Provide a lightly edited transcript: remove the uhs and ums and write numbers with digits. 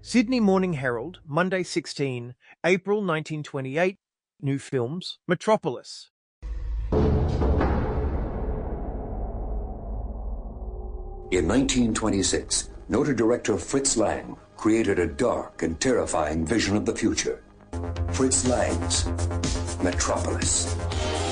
Sydney Morning Herald, Monday 16, April 1928. New films, Metropolis. In 1926, noted director Fritz Lang created a dark and terrifying vision of the future. Fritz Lang's Metropolis.